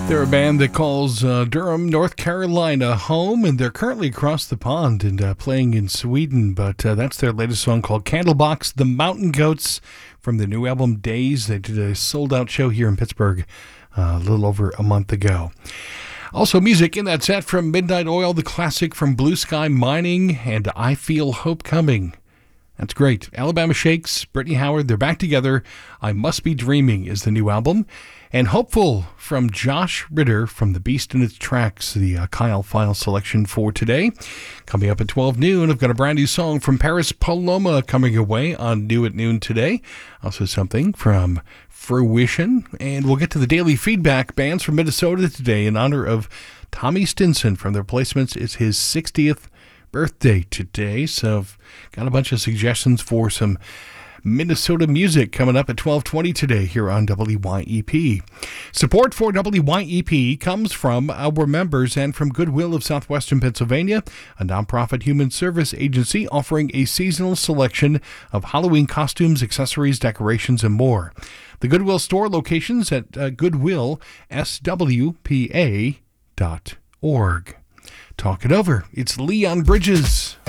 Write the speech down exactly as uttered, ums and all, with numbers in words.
They're a band that calls uh, Durham, North Carolina home, and they're currently across the pond and uh, playing in Sweden, but uh, that's their latest song called Candlebox, The Mountain Goats, from the new album Days. They did a sold-out show here in Pittsburgh uh, a little over a month ago. Also music in that set from Midnight Oil, the classic from Blue Sky Mining, and I Feel Hope Coming. That's great. Alabama Shakes, Brittany Howard, they're back together. I Must Be Dreaming is the new album. And Hopeful from Josh Ritter from The Beast in Its Tracks, the uh, Kyle File selection for today. Coming up at twelve noon, I've got a brand new song from Paris Paloma coming away on New at Noon today. Also something from Fruition. And we'll get to the daily feedback. Bands from Minnesota today in honor of Tommy Stinson from their placements. It's his sixtieth birthday today, so I've got a bunch of suggestions for some Minnesota music coming up at twelve twenty today here on W Y E P. Support for W Y E P comes from our members and from Goodwill of Southwestern Pennsylvania, a nonprofit human service agency offering a seasonal selection of Halloween costumes, accessories, decorations, and more. The Goodwill store locations at uh, goodwill s w p a dot org. Talk it over. It's Leon Bridges.